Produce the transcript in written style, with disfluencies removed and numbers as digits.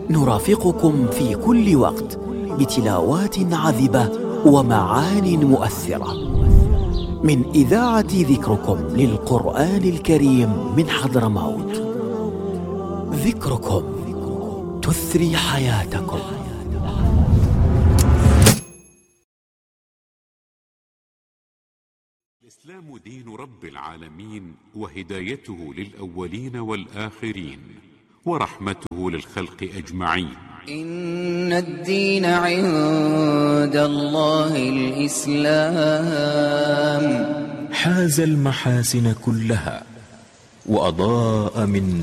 نرافقكم في كل وقت بتلاوات عذبة ومعان مؤثرة من إذاعة ذكركم للقرآن الكريم من حضرموت. ذكركم تثري حياتكم. الإسلام دين رب العالمين وهدايته للأولين والآخرين ورحمته للخلق أجمعين. إن الدين عند الله الإسلام. حاز المحاسن كلها وأضاء من